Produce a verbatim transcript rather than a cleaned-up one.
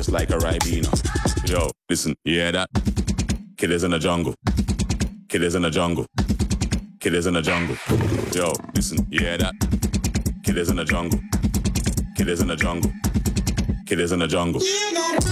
just like a Ribena. Yo, listen, you hear that? Killers in the jungle. Killers in the jungle. Killers in the jungle. Yo, listen, you hear that? Killers in the jungle. Killers in the jungle. Killers in the jungle.